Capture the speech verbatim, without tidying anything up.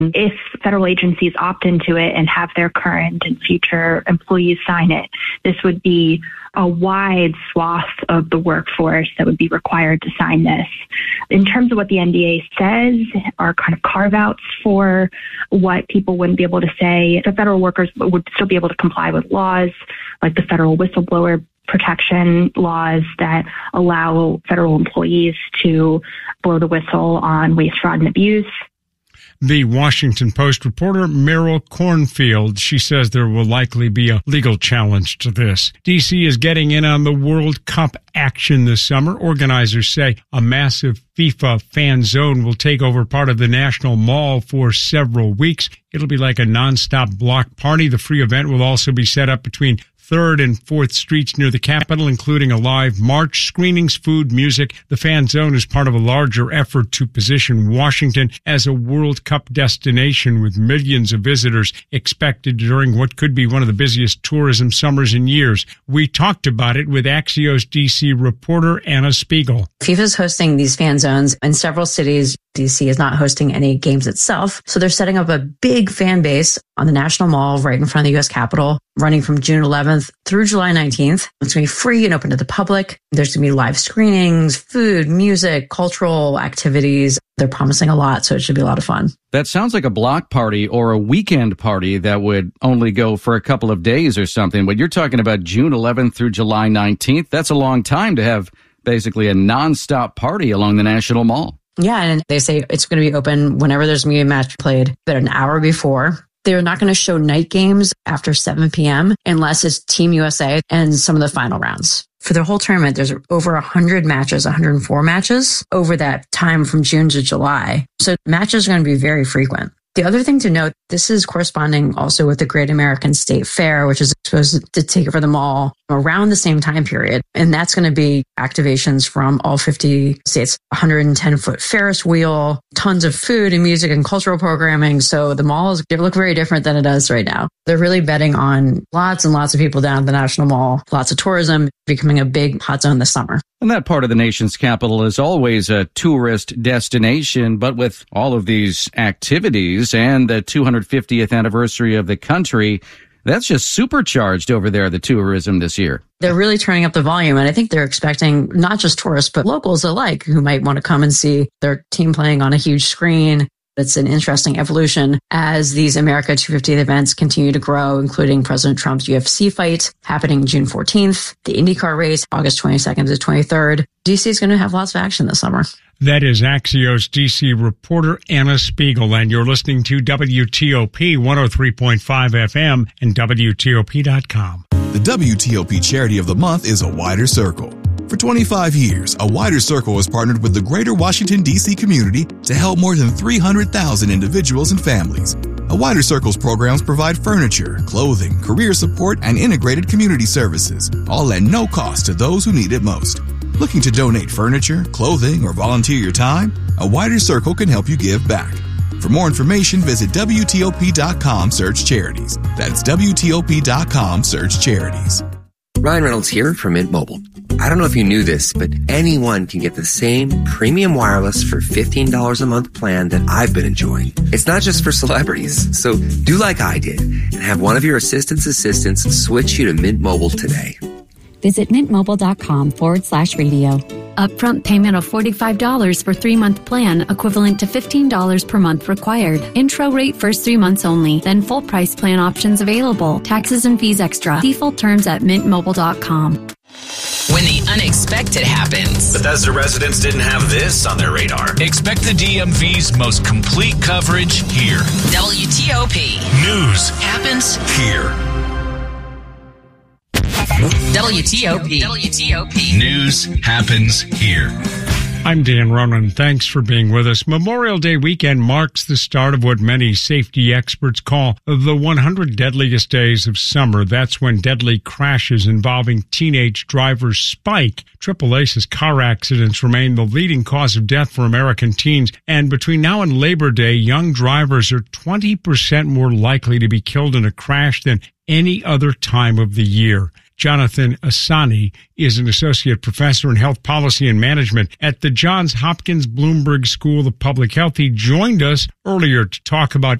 If federal agencies opt into it and have their current and future employees sign it, this would be a wide swath of the workforce that would be required to sign this. In terms of what the N D A says are kind of carve-outs for what people wouldn't be able to say. The federal workers would still be able to comply with laws like the federal whistleblower protection laws that allow federal employees to blow the whistle on waste, fraud, and abuse. The Washington Post reporter Meryl Cornfield, she says there will likely be a legal challenge to this. D C is getting in on the World Cup action this summer. Organizers say a massive FIFA fan zone will take over part of the National Mall for several weeks. It'll be like a nonstop block party. The free event will also be set up between third and fourth Streets near the Capitol, including a live march, screenings, food, music. The fan zone is part of a larger effort to position Washington as a World Cup destination with millions of visitors expected during what could be one of the busiest tourism summers in years. We talked about it with Axios D C reporter Anna Spiegel. FIFA is hosting these fan zones in several cities. D C is not hosting any games itself. So they're setting up a big fan base on the National Mall right in front of the U S Capitol, running from June eleventh through July nineteenth. It's going to be free and open to the public. There's going to be live screenings, food, music, cultural activities. They're promising a lot, so it should be a lot of fun. That sounds like a block party or a weekend party that would only go for a couple of days or something. But you're talking about June eleventh through July nineteenth. That's a long time to have basically a nonstop party along the National Mall. Yeah, and they say it's going to be open whenever there's going to be a match played, but an hour before. They're not going to show night games after seven p.m. unless it's Team U S A and some of the final rounds. For the whole tournament, there's over one hundred matches, one hundred four matches over that time from June to July. So matches are going to be very frequent. The other thing to note, this is corresponding also with the Great American State Fair, which is supposed to take over the mall around the same time period. And that's going to be activations from all fifty states, one hundred ten foot Ferris wheel, tons of food and music and cultural programming. So the malls look very different than it does right now. They're really betting on lots and lots of people down at the National Mall, lots of tourism, becoming a big hot zone this summer. And that part of the nation's capital is always a tourist destination, but with all of these activities and the two hundred fiftieth anniversary of the country, that's just supercharged over there, the tourism this year. They're really turning up the volume, and I think they're expecting not just tourists, but locals alike who might want to come and see their team playing on a huge screen. It's an interesting evolution as these America two fiftieth events continue to grow, including President Trump's U F C fight happening June fourteenth, the IndyCar race, August twenty-second to twenty-third. D C is going to have lots of action this summer. That is Axios D C reporter Anna Spiegel, and you're listening to W T O P one oh three point five F M and W T O P dot com. The W T O P Charity of the Month is A Wider Circle. For twenty-five years, A Wider Circle has partnered with the greater Washington, D C community to help more than three hundred thousand individuals and families. A Wider Circle's programs provide furniture, clothing, career support, and integrated community services, all at no cost to those who need it most. Looking to donate furniture, clothing, or volunteer your time? A Wider Circle can help you give back. For more information, visit W T O P dot com, search charities. That's W T O P dot com, search charities. Ryan Reynolds here from Mint Mobile. I don't know if you knew this, but anyone can get the same premium wireless for fifteen dollars a month plan that I've been enjoying. It's not just for celebrities. So do like I did and have one of your assistant's assistants switch you to Mint Mobile today. Visit mintmobile.com forward slash radio. Upfront payment of forty-five dollars for three-month plan, equivalent to fifteen dollars per month required. Intro rate first three months only, then full price plan options available. Taxes and fees extra. See full terms at mint mobile dot com. When the unexpected happens. Bethesda residents didn't have this on their radar. Expect the D M V's most complete coverage here. W T O P. News happens here. W T O P. W T O P. News happens here. I'm Dan Ronan. Thanks for being with us. Memorial Day weekend marks the start of what many safety experts call the one hundred deadliest days of summer. That's when deadly crashes involving teenage drivers spike. Triple A says car accidents remain the leading cause of death for American teens. And between now and Labor Day, young drivers are twenty percent more likely to be killed in a crash than any other time of the year. Jonathan Asani is an associate professor in health policy and management at the Johns Hopkins Bloomberg School of Public Health. He joined us earlier to talk about